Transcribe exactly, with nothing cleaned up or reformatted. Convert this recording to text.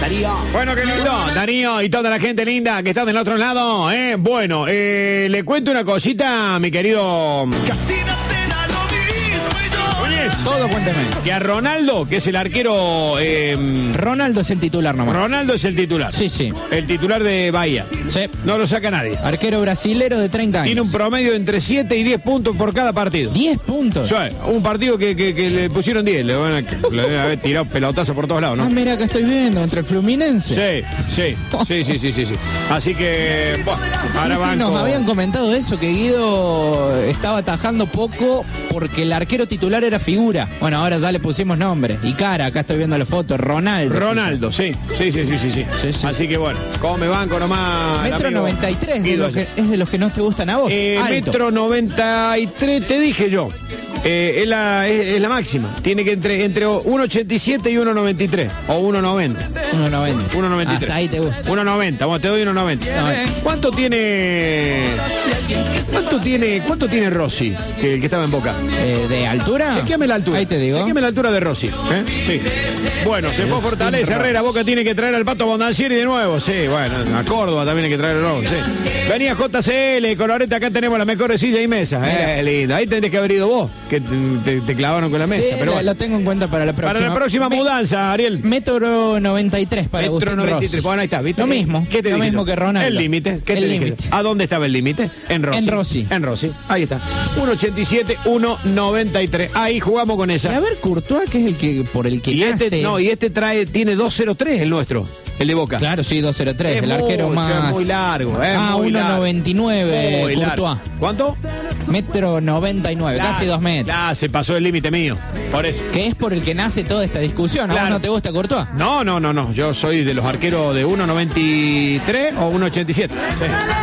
Darío. Bueno, qué lindo, Darío y toda la gente linda que está del otro lado, ¿eh? Bueno, eh, le cuento una cosita, mi querido... Todo, cuénteme. Que a Ronaldo, que es el arquero... Eh, Ronaldo es el titular nomás. Ronaldo es el titular. Sí, sí. El titular de Bahía. Sí. No lo saca nadie. Arquero brasilero de treinta años. Tiene un promedio de entre siete y diez puntos por cada partido. ¿diez puntos? Sí, un partido que, que, que le pusieron diez. Le van a, le deben haber tirado pelotazo por todos lados, ¿no? Ah, mira, acá estoy viendo, entre el Fluminense. Sí, sí, sí, sí, sí, sí, sí. Así que, bueno, ahora Sí, sí, banco. nos habían comentado eso, que Guido estaba atajando poco porque el arquero titular era figura. Bueno, ahora ya le pusimos nombre. Y cara, acá estoy viendo la foto, Ronaldo. Ronaldo, sí, sí, sí, sí, sí, sí. Sí, sí. Así que bueno, come banco nomás. Metro noventa y tres, de los que, es de los que no te gustan a vos. Eh, Alto. metro noventa y tres, te dije yo. Eh, es, la, es, es la máxima. Tiene que entre, entre uno ochenta y siete y uno noventa y tres. O uno noventa. uno noventa. uno noventa y tres. Hasta ahí te gusta. uno noventa, bueno, te doy uno noventa. ¿Cuánto tiene. ¿Cuánto tiene. ¿Cuánto tiene Rossi? Que el que estaba en Boca. Eh, ¿De altura? Chequeame la altura. Ahí te digo. Chequeame la altura de Rossi. ¿eh? Sí. Bueno, se fue Fortaleza, Herrera. Boca tiene que traer al Pato Bondancieri de nuevo. Sí, bueno, a Córdoba también hay que traer el nuevo. Sí. Venía J C L, Colorete, acá tenemos las mejores sillas y mesas. Eh, lindo. Ahí tendrías que haber ido vos, que te, te, te clavaron con la mesa. Sí, pero lo, bueno. lo tengo en cuenta para la próxima. Para la próxima Me- mudanza, Ariel. Metro noventa y tres para Metro Agustín noventa y tres. Rossi. Bueno, ahí está, ¿viste? Lo mismo. ¿Qué te lo dije mismo yo? que Ronaldo. El límite. ¿Qué El te dije yo? límite. ¿A dónde estaba el límite? En Rossi. En Rossi. En Rossi. Ahí está. uno ochenta y siete, uno noventa y tres. Ahí jugamos con Y esa. a ver, Courtois, que es el que por el que Y nace. este, no, y este trae, tiene dos cero tres el nuestro, el de Boca. Claro, sí, dos cero tres, Es el arquero mucho, más. es muy largo, es Ah, muy uno largo. noventa y nueve, Muy largo. Courtois. ¿Cuánto? Metro noventa y nueve, casi dos metros. Ya se pasó el límite mío. Por eso. Que es por el que nace toda esta discusión. ¿A Claro. vos no te gusta Courtois? No, no, no, no. Yo soy de los arqueros de uno noventa y tres o uno ochenta y siete. Sí.